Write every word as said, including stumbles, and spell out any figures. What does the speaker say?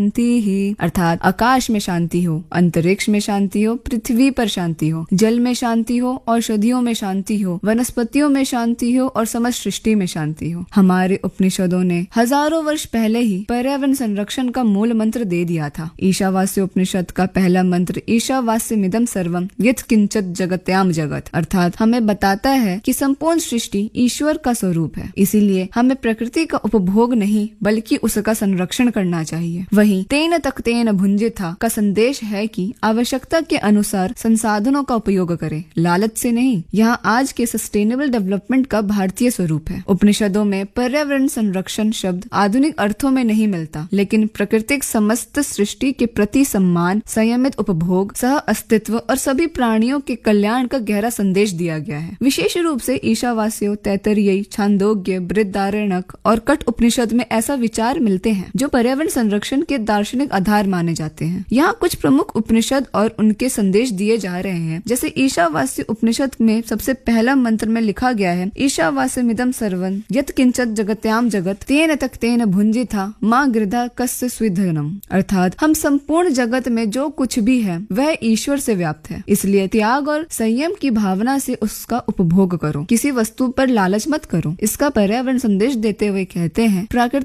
शांति ही, अर्थात आकाश में शांति हो, अंतरिक्ष में शांति हो, पृथ्वी पर शांति हो, जल में शांति हो, औषधियों में शांति हो, वनस्पतियों में शांति हो और समस्त सृष्टि में शांति हो। हमारे उपनिषदों ने हजारों वर्ष पहले ही पर्यावरण संरक्षण का मूल मंत्र दे दिया था। ईशावास्य उपनिषद का पहला मंत्र ईशावास्यमिदं सर्वम यत् किंचित जगत्याम जगत, अर्थात हमें बताता है कि संपूर्ण सृष्टि ईश्वर का स्वरूप है, इसीलिए हमें प्रकृति का उपभोग नहीं बल्कि उसका संरक्षण करना चाहिए। वहीं तेन तख्तेन भुंजिथा का संदेश है कि आवश्यकता के अनुसार संसाधनों का उपयोग करें, लालच से नहीं। यहाँ आज के सस्टेनेबल डेवलपमेंट का भारतीय स्वरूप है। उपनिषदों में पर्यावरण संरक्षण शब्द आधुनिक अर्थों में नहीं मिलता, लेकिन प्राकृतिक समस्त सृष्टि के प्रति सम्मान, संयमित उपभोग, सह अस्तित्व और सभी प्राणियों के कल्याण का गहरा संदेश दिया गया है। विशेष रूप से ईशावास्यों, तैत्तिरीय, छांदोग्य, बृहदारण्यक और कठ उपनिषद में ऐसा विचार मिलते हैं जो पर्यावरण संरक्षण के दार्शनिक आधार माने जाते हैं। यहाँ कुछ प्रमुख उपनिषद और उनके संदेश दिए जा रहे हैं। जैसे ईशावास्य उपनिषद में सबसे पहला मंत्र में लिखा गया है, ईशावास्यमिदं सर्वं यत् किंचित जगत्याम जगत तेन तख्तेन भुंजिथा मां गृधा कस्य स्विधनम, अर्थात हम संपूर्ण जगत में जो कुछ भी है वह ईश्वर से व्याप्त है, इसलिए त्याग और संयम की भावना से उसका उपभोग करो, किसी वस्तु पर लालच मत करो। इसका पर्यावरण संदेश देते हुए कहते हैं, प्राकृतिक